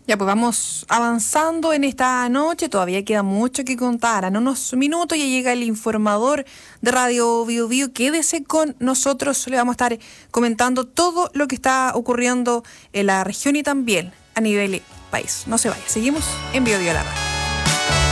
Ya pues vamos avanzando en esta noche, todavía queda mucho que contar. En unos minutos ya llega el informador de Radio Bio Bio. Quédese con nosotros, le vamos a estar comentando todo lo que está ocurriendo en la región y también a nivel país. No se vaya, seguimos en Bio Bio la Radio.